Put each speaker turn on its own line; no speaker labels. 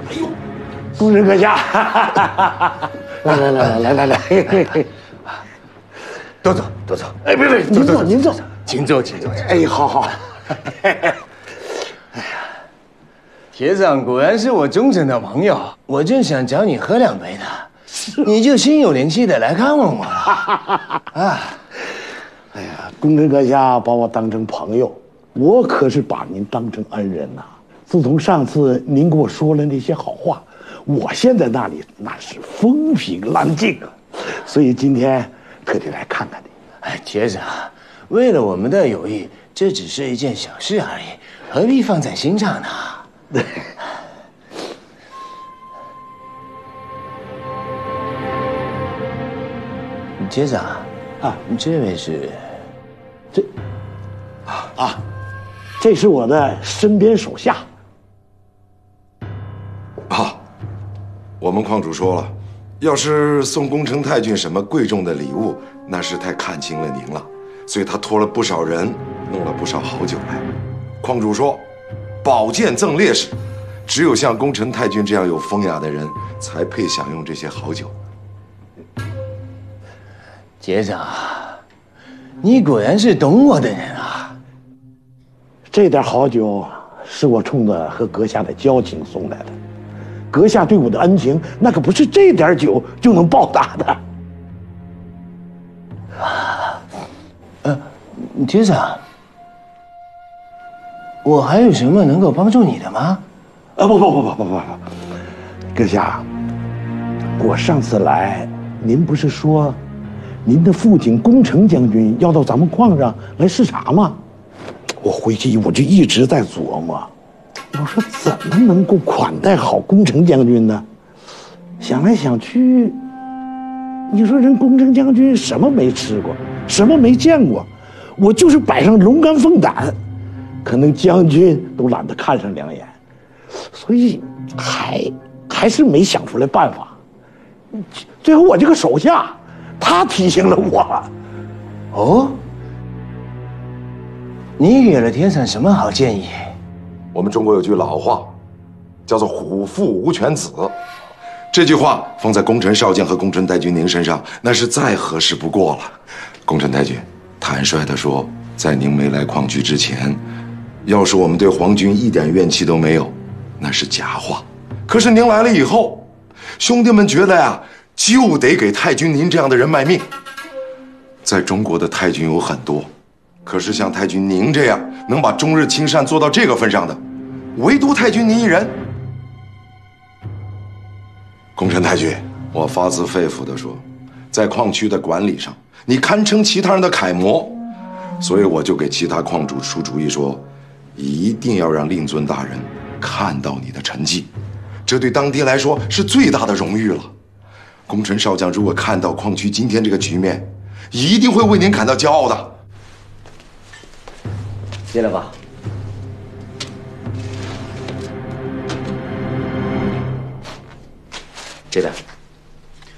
哎呦，公子阁下，来，
多走。
哎，别，您坐，
请坐。
哎，好。
铁长果然是我忠诚的朋友，我正想找你喝2杯呢，你就心有灵犀的来看望我了。啊，
哎呀，公子阁下把我当成朋友，我可是把您当成恩人呐。自从上次您给我说了那些好话，我现在那里那是风平浪静啊，所以今天特地来看看你。
哎，铁长，为了我们的友谊，这只是一件小事而已，何必放在心上呢？
对。
铁长
啊，
这位是，
这是我的身边手下。
我们矿主说了，要是送宫城太君什么贵重的礼物，那是太看轻了您了，所以他托了不少人，弄了不少好酒来。矿主说，宝剑赠烈士，只有像宫城太君这样有风雅的人，才配享用这些好酒。
铁长，你果然是懂我的人啊！
这点好酒是我冲着和阁下的交情送来的，阁下对我的恩情，那可不是这点酒就能报答的。
铁长，我还有什么能够帮助你的吗？
不，阁下，我上次来，您不是说，您的父亲宫城将军要到咱们矿上来视察吗？我回去我就一直在琢磨，我说怎么能够款待好宫城将军呢？想来想去，你说人宫城将军什么没吃过，什么没见过，我就是摆上龙肝凤胆，可能将军都懒得看上2眼，所以还是没想出来办法。最后我这个手下，他提醒了我。
哦，你给了铁长什么好建议？
我们中国有句老话，叫做虎父无犬子。这句话放在功臣少将和功臣太君您身上，那是再合适不过了。功臣太君，坦率地说，在您没来矿区之前，要是我们对皇军一点怨气都没有，那是假话。可是您来了以后，兄弟们觉得呀，就得给太君您这样的人卖命。在中国的太君有很多，可是像太君您这样能把中日亲善做到这个份上的，唯独太君您一人。功臣太君，我发自肺腑地说，在矿区的管理上，你堪称其他人的楷模，所以我就给其他矿主出主意说，一定要让令尊大人看到你的成绩，这对当爹来说是最大的荣誉了。功臣少将如果看到矿区今天这个局面，一定会为您感到骄傲的。
进来吧。这边。